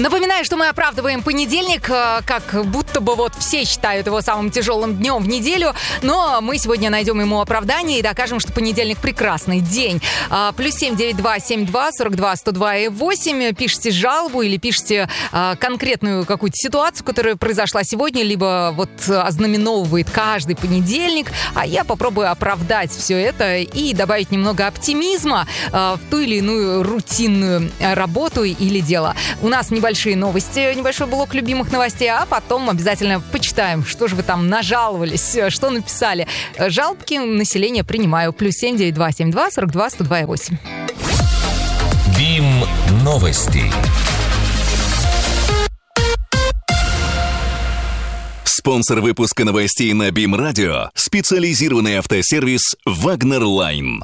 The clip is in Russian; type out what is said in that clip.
Напоминаю, что мы оправдываем понедельник, как будто бы вот все считают его самым тяжелым днем в неделю, но мы сегодня найдем ему оправдание и докажем, что понедельник прекрасный день. +7 92 72 42 102 и 8. Пишите жалобу или пишите конкретную какую-то ситуацию, которая произошла сегодня, либо вот ознаменовывает каждый понедельник, а я попробую оправдать все это и добавить немного оптимизма в ту или иную рутинную работу или дело. У нас небольшие новости, небольшой блок любимых новостей, а потом обязательно почитаем, что же вы там нажаловались, что написали. Жалобки населения принимаю. +7 92 72 42 102 и 8. БИМ новости. Спонсор выпуска новостей на БИМ Радио — специализированный автосервис «Вагнер Лайн».